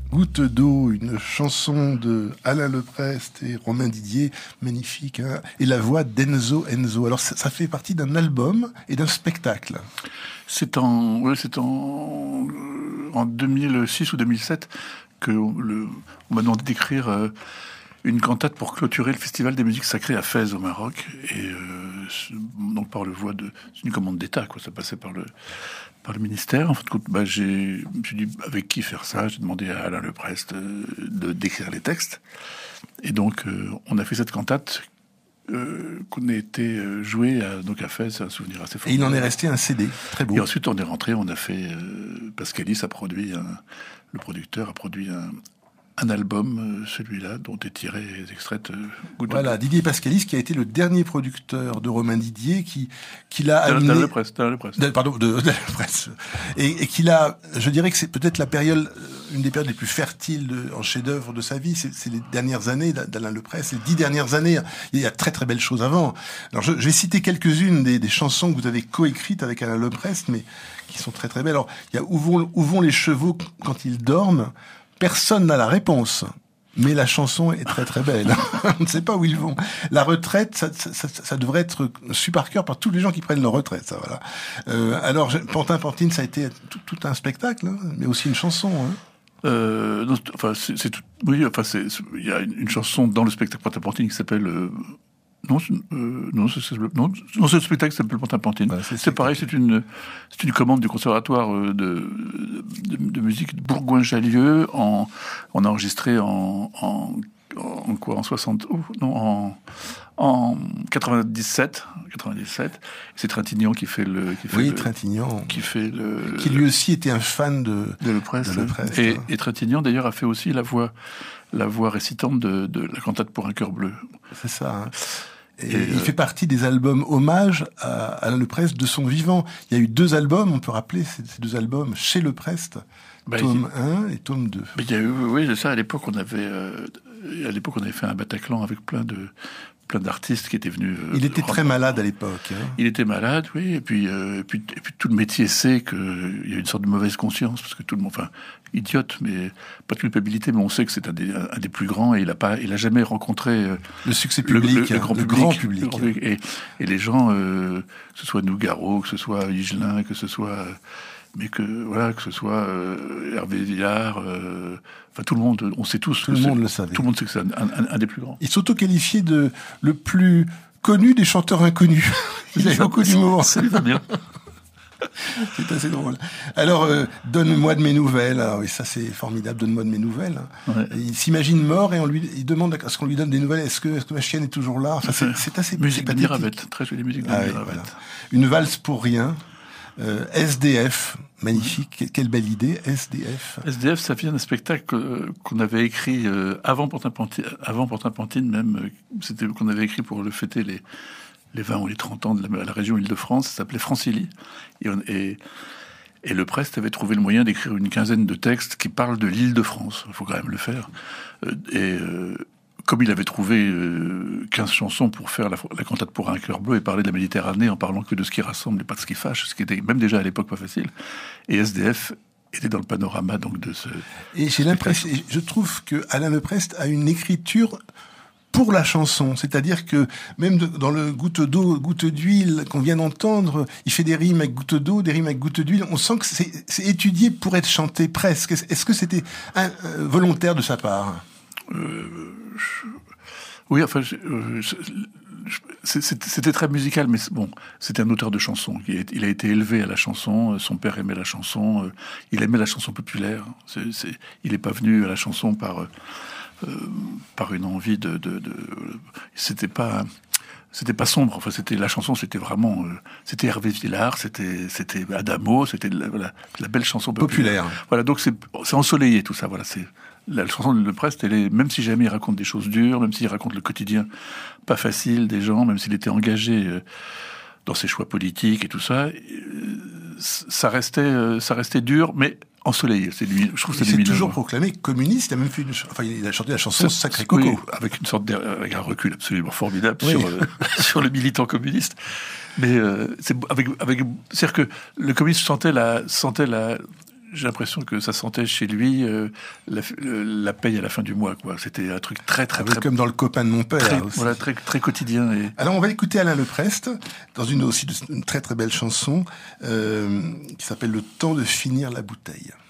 Goutte d'eau, une chanson de Alain Leprest et Romain Didier, magnifique, hein, et la voix d'Enzo Enzo. Alors ça fait partie d'un album et d'un spectacle. En 2006 ou 2007 on m'a demandé d'écrire une cantate pour clôturer le Festival des musiques sacrées à Fès au Maroc, et donc par le voie c'est une commande d'État, quoi. Ça passait par le ministère. En fait, j'ai dit avec qui faire ça. J'ai demandé à Alain Leprest d'écrire les textes, et donc on a fait cette cantate qu'on a été joué à Fès. C'est un souvenir assez fort. Et il en est resté un CD très beau. Et ensuite on est rentré, on a fait Pascalis a produit le producteur a produit un album, celui-là, dont est tiré des extraits. Voilà, Didier Pascalis, qui a été le dernier producteur de Romain Didier, qui l'a amené... Alain Leprest. Pardon, de Leprest. Et qui l'a... Je dirais que c'est peut-être une des périodes les plus fertiles en chef-d'œuvre de sa vie. C'est les dernières années d'Alain Leprest, les 10 dernières années. Il y a très très belles choses avant. Alors je vais citer quelques-unes des chansons que vous avez coécrites avec Alain Leprest, mais qui sont très très belles. Alors, il y a Où vont les chevaux quand ils dorment? Personne n'a la réponse, mais la chanson est très très belle. On ne sait pas où ils vont. La retraite, ça devrait être su par cœur par tous les gens qui prennent leur retraite. Ça, voilà. Alors, Pantin Pantine, ça a été tout un spectacle, hein, mais aussi une chanson. Hein. Il y a une chanson dans le spectacle Pantin Pantine qui s'appelle... c'est le spectacle qui s'appelle Pantin Pantine. C'est pareil, c'est une commande du conservatoire de musique de Bourgoin-Jallieu. On a enregistré en 97. C'est Trintignant qui fait Trintignant. Qui lui aussi était un fan de Leprest. Et Trintignant d'ailleurs a fait aussi la voix récitante de la cantate pour un cœur bleu. C'est ça. Hein. Et il fait partie des albums hommages à Alain Leprest de son vivant. Il y a eu 2 albums, on peut rappeler ces 2 albums chez Leprest, tome 1 et tome 2. Mais il y a eu, oui, c'est ça. À l'époque, on avait fait un Bataclan avec plein d'artistes qui étaient venus. Il était très malade à l'époque. Hein. Il était malade, oui. Et puis tout le métier sait qu'il y a une sorte de mauvaise conscience, parce que tout le monde, idiote, mais pas de culpabilité, mais on sait que c'est un des plus grands, et il a jamais rencontré le succès public, le grand public. Et les gens, que ce soit Nougaro, que ce soit Higelin, que ce soit Hervé Villard, tout le monde, on sait tous. Tout le monde le savait. Tout le monde sait que c'est un des plus grands. Il s'auto-qualifiait de le plus connu des chanteurs inconnus. Il a beaucoup d'humour. Ça lui va bien. C'est assez drôle. Alors, donne-moi de mes nouvelles. Alors, oui, ça c'est formidable, donne-moi de mes nouvelles. Ouais. Il s'imagine mort et il demande à ce qu'on lui donne des nouvelles. Est-ce que ma chienne est toujours là? Enfin, c'est assez musique de Miravette, très jolie musique de Miravette. Voilà. Une valse pour rien. SDF, magnifique, quelle belle idée, SDF. SDF, ça vient d'un spectacle qu'on avait écrit avant Pantin Pantine même, qu'on avait écrit pour le fêter les 20 ou les 30 ans de la région Île-de-France. Ça s'appelait Francilly. Et Leprest avait trouvé le moyen d'écrire une quinzaine de textes qui parlent de l'Île-de-France. Il faut quand même le faire. Comme il avait trouvé 15 chansons pour faire la cantate pour un cœur bleu et parler de la Méditerranée en parlant que de ce qui rassemble et pas de ce qui fâche, ce qui était même déjà à l'époque pas facile. Et SDF était dans le panorama donc de ce... Et j'ai l'impression, je trouve que Alain Leprest a une écriture pour la chanson, c'est-à-dire que même dans le goutte d'eau, goutte d'huile qu'on vient d'entendre, il fait des rimes avec goutte d'eau, des rimes avec goutte d'huile. On sent que c'est étudié pour être chanté presque. Est-ce que c'était volontaire de sa part? Oui, enfin, c'était très musical, mais bon, c'était un auteur de chansons. Il a été élevé à la chanson. Son père aimait la chanson. Il aimait la chanson populaire. Il n'est pas venu à la chanson par une envie c'était pas sombre. Enfin, la chanson, c'était vraiment, c'était Hervé Villard, c'était Adamo, c'était la belle chanson populaire. Voilà, donc c'est ensoleillé tout ça. Voilà, c'est la chanson de Leprest. Même si jamais il raconte des choses dures, même s'il raconte le quotidien pas facile des gens, même s'il était engagé dans ses choix politiques et tout ça, ça restait dur, mais ensoleillé. Je trouve que c'est lumineux. Il s'est toujours proclamé communiste. Il a même fait il a chanté la chanson Sacré Coco. Oui, avec un recul absolument formidable sur le militant communiste. Mais c'est-à-dire que le communiste sentait j'ai l'impression que ça sentait chez lui la paye à la fin du mois, quoi. C'était un truc très comme dans Le copain de mon père. Très quotidien. Et... Alors on va écouter Alain Leprest dans une très très belle chanson qui s'appelle Le temps de finir la bouteille.